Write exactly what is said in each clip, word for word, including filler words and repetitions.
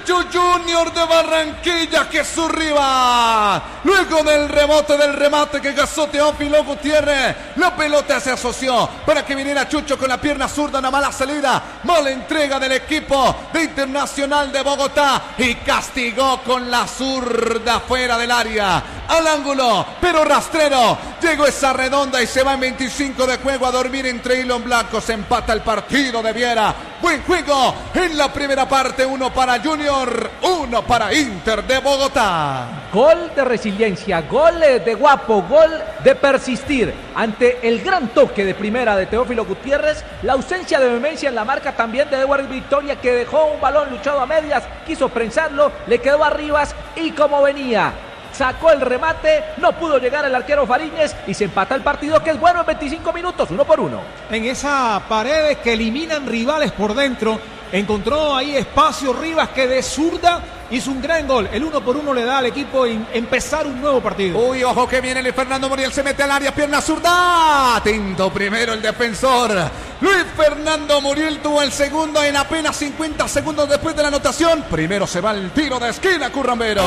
Juventud Junior de Barranquilla, que es su rival. Luego del rebote del remate que gastó Teófilo Gutiérrez, la pelota se asoció para que viniera Chucho con la pierna zurda, una mala salida, mala entrega del equipo de Internacional de Bogotá y castigó con la zurda fuera del área, al ángulo, pero rastrero. Llegó esa redonda y se va en veinticinco de juego a dormir entre hilo en blanco. Se empata el partido de Viera. Buen juego en la primera parte, uno para Junior, uno para Inter de Bogotá. Gol de resiliencia, gol de guapo, gol de persistir ante el gran toque de primera de Teófilo Gutiérrez, la ausencia de vehemencia en la marca también de Edward Victoria, que dejó un balón luchado a medias, quiso prensarlo, le quedó a Rivas y como venía, sacó el remate, no pudo llegar el arquero Fariñez y se empata el partido, que es bueno en veinticinco minutos, uno por uno. En esa paredes que eliminan rivales por dentro, encontró ahí espacio Rivas, que de zurda hizo un gran gol. El uno por uno le da al equipo en empezar un nuevo partido. Uy, ojo que viene el Fernando Muriel, se mete al área, pierna zurda. Atento primero el defensor. Luis Fernando Muriel tuvo el segundo en apenas cincuenta segundos después de la anotación. Primero se va el tiro de esquina, Currambero.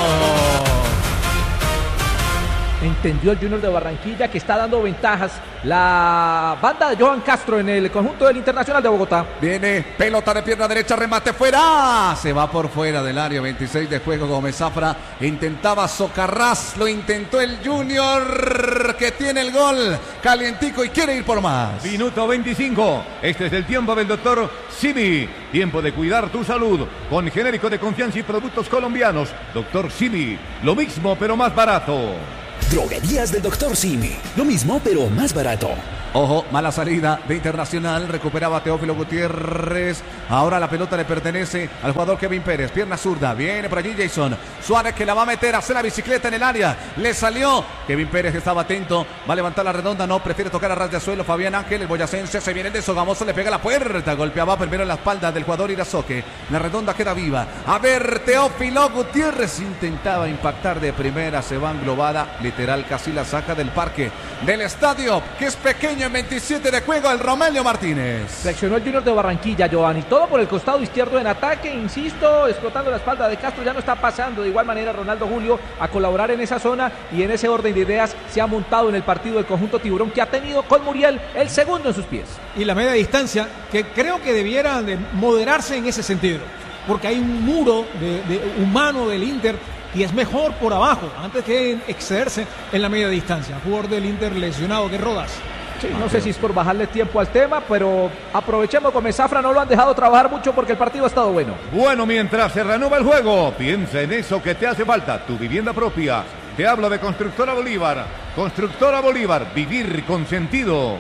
Entendió el Junior de Barranquilla que está dando ventajas la banda de Johan Castro en el conjunto del Internacional de Bogotá. Viene pelota de pierna derecha, remate fuera. Se va por fuera del área, veintiséis de juego. Gómez Zafra intentaba Socarrás, lo intentó el Junior, que tiene el gol calientico y quiere ir por más. Minuto veinticinco. Este es el tiempo del doctor Simi. Tiempo de cuidar tu salud con genérico de confianza y productos colombianos. Doctor Simi, lo mismo pero más barato. Droguerías del doctor Simi. Lo mismo, pero más barato. Ojo, mala salida de Internacional. Recuperaba Teófilo Gutiérrez. Ahora la pelota le pertenece al jugador Kevin Pérez. Pierna zurda. Viene por allí Jason Suárez, que la va a meter a hacer la bicicleta en el área. Le salió. Kevin Pérez estaba atento. Va a levantar la redonda. No, prefiere tocar a ras de suelo. Fabián Ángel, el boyacense, se viene de Sogamoso. Le pega la puerta. Golpeaba primero en la espalda del jugador Irazoque. La redonda queda viva. A ver, Teófilo Gutiérrez intentaba impactar de primera. Se va englobada. Literal, casi la saca del parque del estadio, que es pequeño. En veintisiete de juego el Romelio Martínez. Reaccionó el Junior de Barranquilla, Giovanni. Todo por el costado izquierdo en ataque, insisto, explotando la espalda de Castro. Ya no está pasando de igual manera Ronaldo Julio a colaborar en esa zona, y en ese orden de ideas se ha montado en el partido del conjunto tiburón, que ha tenido con Muriel el segundo en sus pies. Y la media distancia, que creo que debiera de moderarse en ese sentido, porque hay un muro de, de humano del Inter y es mejor por abajo, antes que excederse en la media distancia. Jugador del Inter lesionado, que Rodas. Sí, no sé si es por bajarle tiempo al tema, pero aprovechemos, con Zafra no lo han dejado trabajar mucho porque el partido ha estado bueno. Bueno, mientras se reanuda el juego, piensa en eso que te hace falta, tu vivienda propia. Te hablo de Constructora Bolívar. Constructora Bolívar, vivir con sentido.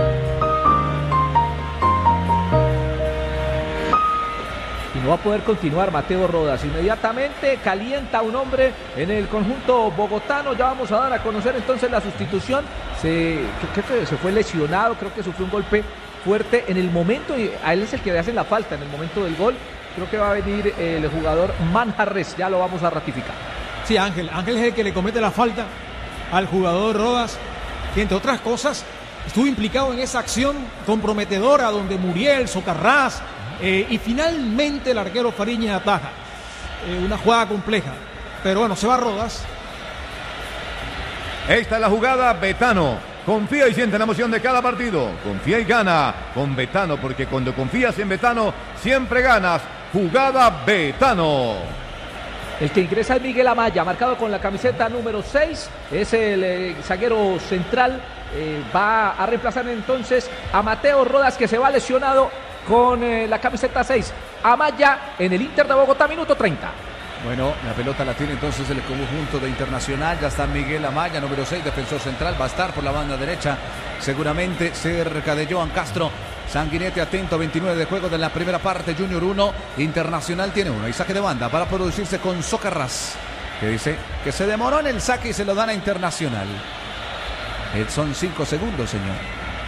Y no va a poder continuar Mateo Rodas. Inmediatamente calienta un hombre en el conjunto bogotano. Ya vamos a dar a conocer entonces la sustitución. Se, creo que se fue lesionado, creo que sufrió un golpe fuerte en el momento, y a él es el que le hacen la falta en el momento del gol. Creo que va a venir el jugador Manjarres, ya lo vamos a ratificar. Sí, Ángel, Ángel es el que le comete la falta al jugador Rodas, que entre otras cosas estuvo implicado en esa acción comprometedora donde Muriel, Socarrás eh, y finalmente el arquero Fariñez ataja. Eh, una jugada compleja, pero bueno, se va Rodas. Esta es la jugada, Betano. Confía y siente la emoción de cada partido. Confía y gana con Betano, porque cuando confías en Betano, siempre ganas. Jugada Betano. El que ingresa es Miguel Amaya, marcado con la camiseta número seis. Es el eh, zaguero central. Eh, va a reemplazar entonces a Mateo Rodas, que se va lesionado con eh, la camiseta seis. Amaya en el Inter de Bogotá, minuto treinta. Bueno, la pelota la tiene entonces el conjunto de Internacional. Ya está Miguel Amaya, número seis, defensor central. Va a estar por la banda derecha, seguramente cerca de Johan Castro. Sanguinete atento, veintinueve de juego de la primera parte. Junior uno, Internacional tiene uno. Y saque de banda para producirse con Socarrás, que dice que se demoró en el saque y se lo dan a Internacional. Son cinco segundos, señor.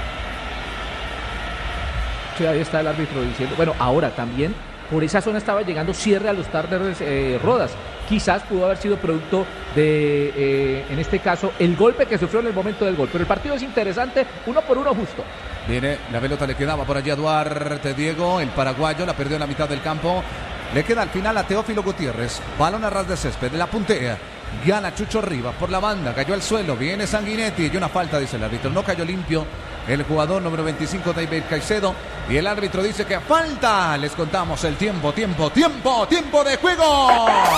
Sí, ahí está el árbitro diciendo. Bueno, ahora también por esa zona estaba llegando cierre a los tardes eh, Rodas. Quizás pudo haber sido producto de, eh, en este caso, el golpe que sufrió en el momento del gol. Pero el partido es interesante, uno por uno justo. Viene, la pelota le quedaba por allí a Duarte, Diego, el paraguayo, la perdió en la mitad del campo. Le queda al final a Teófilo Gutiérrez. Balón a ras de césped, de la puntea. Gana Chucho Rivas por la banda, cayó al suelo, viene Sanguinetti y una falta, dice el árbitro. No cayó limpio el jugador número veinticinco, David Caicedo. Y el árbitro dice que falta. Les contamos el tiempo, tiempo, tiempo, tiempo de juego.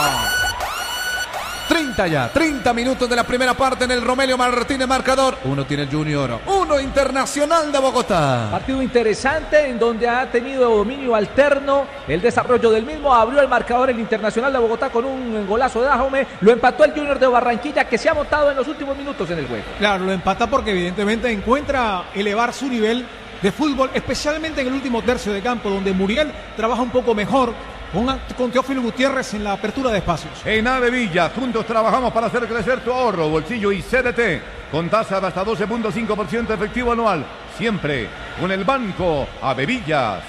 treinta ya, treinta minutos de la primera parte en el Romelio Martínez marcador. Uno tiene el Junior, uno Internacional de Bogotá. Partido interesante en donde ha tenido dominio alterno el desarrollo del mismo. Abrió el marcador el Internacional de Bogotá con un golazo de Dajome. Lo empató el Junior de Barranquilla, que se ha montado en los últimos minutos en el juego. Claro, lo empata porque evidentemente encuentra elevar su nivel de fútbol, especialmente en el último tercio de campo, donde Muriel trabaja un poco mejor Con, con Teófilo Gutiérrez en la apertura de espacios. En Avevilla, juntos trabajamos para hacer crecer tu ahorro, bolsillo y C D T. Con tasa de hasta doce punto cinco por ciento efectivo anual. Siempre con el banco Avevillas.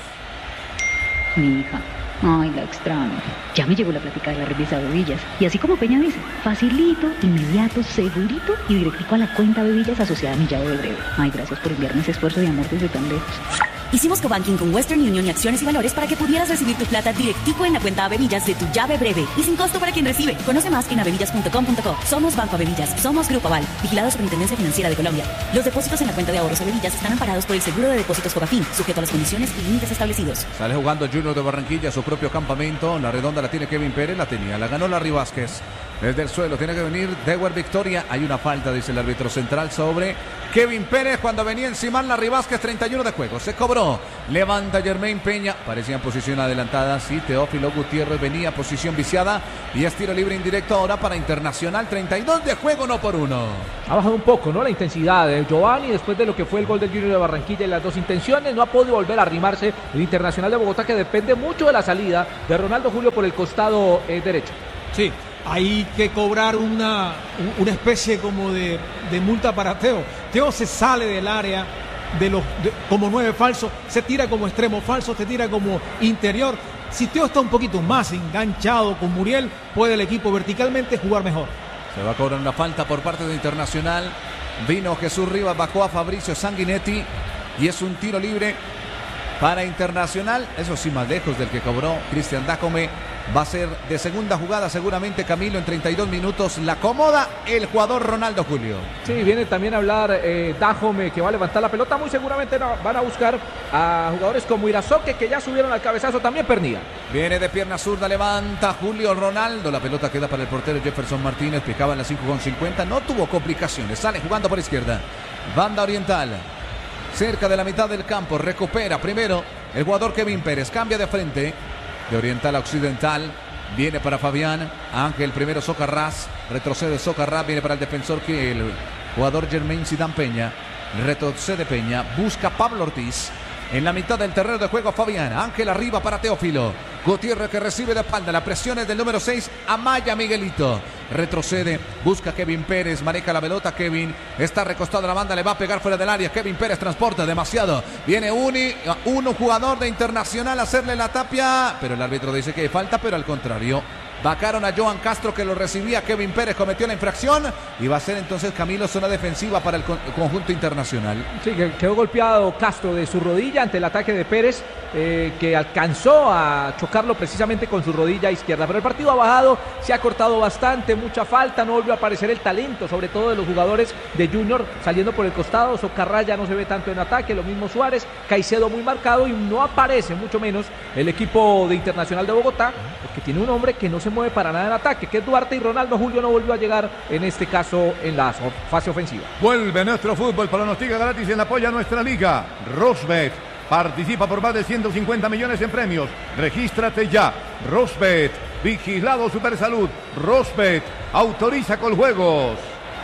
Mi hija, ay, la extraño. Ya me llegó la plática de la revista Avevillas. Y así como Peña dice, facilito, inmediato, segurito y directico a la cuenta Avevillas asociada a mi llave de breve. Ay, gracias por enviarme ese esfuerzo de amor desde tan lejos. Hicimos cobanking con Western Union y Acciones y Valores para que pudieras recibir tu plata directico en la cuenta Avevillas de tu llave breve y sin costo para quien recibe. Conoce más en avevillas punto com punto co. Somos Banco Avevillas, somos Grupo Aval, vigilado Superintendencia Financiera de Colombia. Los depósitos en la cuenta de ahorros Avevillas están amparados por el seguro de depósitos Cobafin, sujeto a las condiciones y límites establecidos. Sale jugando el Junior de Barranquilla, su propio campamento. La redonda la tiene Kevin Pérez, la tenía, la ganó Larry Vázquez. Desde el suelo tiene que venir Dewar Victoria. Hay una falta, dice el árbitro central, sobre Kevin Pérez cuando venía encima Larry Vázquez. Treinta y uno de juego, se cobró. Levanta Germain Peña, parecía en posición adelantada. Sí, Teófilo Gutiérrez venía a posición viciada y es tiro libre indirecto ahora para Internacional. Treinta y dos de juego, no por uno. Ha bajado un poco, ¿no? La intensidad de Giovanni después de lo que fue el gol del Junior de Barranquilla y las dos intenciones. No ha podido volver a arrimarse el Internacional de Bogotá, que depende mucho de la salida de Ronaldo Julio por el costado eh, derecho. Sí, hay que cobrar una, una especie como de, de multa para Teo. Teo se sale del área de los de, como nueve falso, se tira como extremo falso, se tira como interior. Si Teo está un poquito más enganchado con Muriel, puede el equipo verticalmente jugar mejor. Se va a cobrar una falta por parte de Internacional. Vino Jesús Rivas, bajó a Fabricio Sanguinetti y es un tiro libre para Internacional. Eso sí, más lejos del que cobró Cristian Dajome. Va a ser de segunda jugada seguramente, Camilo, en treinta y dos minutos. La acomoda el jugador Ronaldo Julio. Sí, viene también a hablar eh, Dajome, que va a levantar la pelota. Muy seguramente no, van a buscar a jugadores como Irazoque, que ya subieron al cabezazo. También Pernilla. Viene de pierna zurda, levanta Julio Ronaldo. La pelota queda para el portero Jefferson Martínez. Picaba en las cinco con cincuenta. No tuvo complicaciones. Sale jugando por izquierda. Banda oriental. Cerca de la mitad del campo. Recupera primero el jugador Kevin Pérez. Cambia de frente. De oriental a occidental, viene para Fabián Ángel, primero Socarrás, retrocede Socarrás, viene para el defensor que el jugador Germain Zidane Peña, retrocede Peña, busca Pablo Ortiz, en la mitad del terreno de juego Fabián Ángel arriba para Teófilo, Gutiérrez que recibe de espalda, la presión es del número seis, Amaya Miguelito, retrocede, busca Kevin Pérez, maneja la pelota Kevin, está recostado a la banda, le va a pegar fuera del área, Kevin Pérez transporta demasiado, viene uni, uno jugador de Internacional a hacerle la tapia, pero el árbitro dice que hay falta, pero al contrario, vacaron a Johan Castro que lo recibía, Kevin Pérez cometió la infracción y va a ser entonces Camilo zona defensiva para el conjunto Internacional. Sí, que quedó golpeado Castro de su rodilla ante el ataque de Pérez, eh, que alcanzó a chocarlo precisamente con su rodilla izquierda, pero el partido ha bajado, se ha cortado bastante, mucha falta, no volvió a aparecer el talento, sobre todo de los jugadores de Junior saliendo por el costado. Socarrás ya no se ve tanto en ataque, lo mismo Suárez, Caicedo muy marcado y no aparece mucho menos el equipo de Internacional de Bogotá, porque tiene un hombre que no se mueve para nada en ataque, que es Duarte, y Ronaldo Julio no volvió a llegar en este caso en la fase ofensiva. Vuelve nuestro fútbol, pronostica gratis en apoyo a nuestra liga. Rosbet participa por más de ciento cincuenta millones en premios. Regístrate ya. Rosbet, vigilado Supersalud. Rosbet, autoriza con juegos.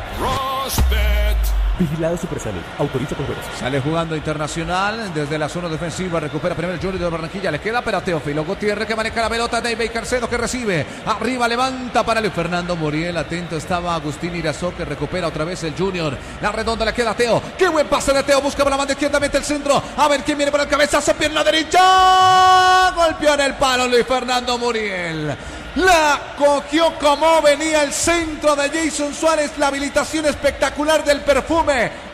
Rosbet. Vigilado Supersalud, autoriza con juegos. Sale jugando Internacional desde la zona defensiva, recupera primero el Junior de Barranquilla, le queda para Teófilo Gutiérrez que maneja la pelota, David Caicedo que recibe, arriba levanta para Luis Fernando Muriel, atento estaba Agustín Irazó que recupera otra vez el Junior, la redonda le queda a Teo, qué buen pase de Teo, busca por la banda izquierda, mete el centro, a ver quién viene por el cabezazo, pierna derecha, golpeó en el palo Luis Fernando Muriel. La cogió como venía el centro de Jason Suárez, la habilitación espectacular del Perfume.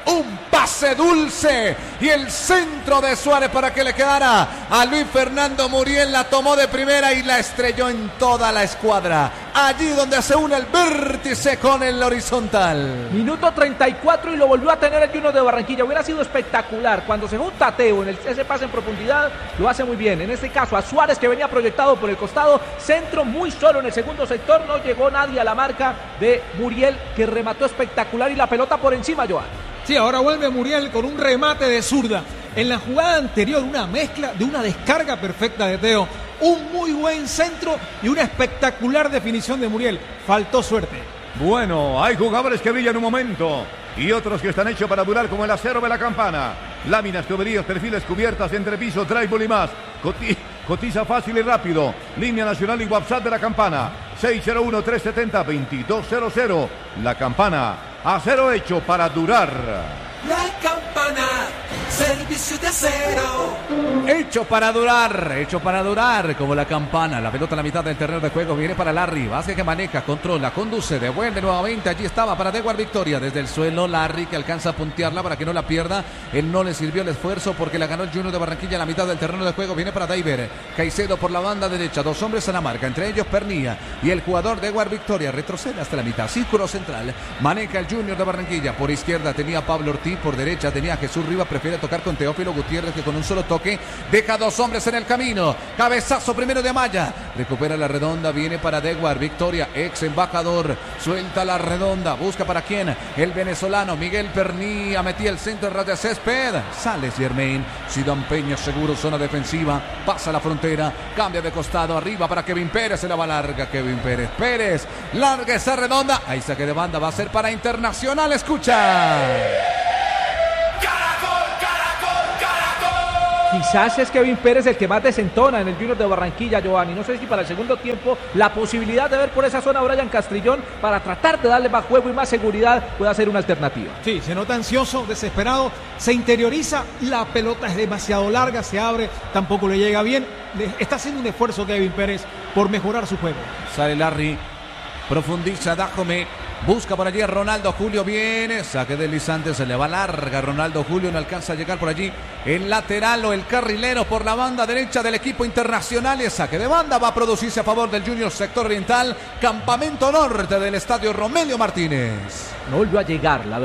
un pase dulce y el centro de Suárez para que le quedara a Luis Fernando Muriel. La tomó de primera y la estrelló en toda la escuadra, allí donde se une el vértice con el horizontal. Minuto treinta y cuatro y lo volvió a tener el Junior de Barranquilla. Hubiera sido espectacular. Cuando se junta a Teo en el, ese pase en profundidad, lo hace muy bien. En este caso a Suárez, que venía proyectado por el costado, centro muy solo en el segundo sector, no llegó nadie a la marca de Muriel, que remató espectacular y la pelota por encima, Joan. Sí, ahora vuelve Muriel con un remate de zurda. En la jugada anterior, una mezcla de una descarga perfecta de Teo, un muy buen centro y una espectacular definición de Muriel. Faltó suerte. Bueno, hay jugadores que brillan un momento y otros que están hechos para durar, como el acero de la Campana. Láminas, tuberías, perfiles, cubiertas, entrepisos, drywall y más. Coti cotiza fácil y rápido. Línea nacional y WhatsApp de la Campana. seis cero uno, tres siete cero, dos dos cero cero. La Campana. Acero hecho para durar. La Campana, servicio de acero. Hecho para durar, hecho para durar, como la Campana. La pelota a la mitad del terreno de juego viene para Larry. Vázquez, que maneja, controla, conduce, devuelve nuevamente. Allí estaba para Dewar Victoria. Desde el suelo, Larry, que alcanza a puntearla para que no la pierda. Él no le sirvió el esfuerzo porque la ganó el Junior de Barranquilla a la mitad del terreno de juego. Viene para Deiber. Caicedo por la banda derecha. Dos hombres a la marca, entre ellos Pernilla y el jugador Dewar Victoria. Retrocede hasta la mitad. Círculo central. Maneja el Junior de Barranquilla. Por izquierda tenía Pablo Ortiz. Por derecha tenía Jesús Rivas. Prefiere tocar con Teófilo Gutiérrez, que con un solo toque deja dos hombres en el camino. Cabezazo primero de Amaya. Recupera la redonda. Viene para Dewar Victoria, ex embajador. Suelta la redonda. Busca para quién. El venezolano Miguel Pernilla. Metía el centro en ras de césped. Sale Germain. Sidán Peña seguro. Zona defensiva. Pasa la frontera. Cambia de costado. Arriba para Kevin Pérez. Se la va larga. Kevin Pérez. Pérez. Larga esa redonda. Ahí saque de banda. Va a ser para Internacional. Escucha. Quizás es Kevin Pérez el que más desentona en el Junior de Barranquilla, Giovanni. No sé si para el segundo tiempo la posibilidad de ver por esa zona a Brian Castrillón para tratar de darle más juego y más seguridad pueda ser una alternativa. Sí, se nota ansioso, desesperado, se interioriza, la pelota es demasiado larga, se abre, tampoco le llega bien. Está haciendo un esfuerzo Kevin Pérez por mejorar su juego. Sale Larry, profundiza Dajome. Busca por allí a Ronaldo Julio, viene, saque deslizante, se le va larga Ronaldo Julio, no alcanza a llegar por allí el lateral o el carrilero por la banda derecha del equipo Internacional, y saque de banda va a producirse a favor del Junior sector oriental, campamento norte del estadio Romelio Martínez. No volvió a llegar la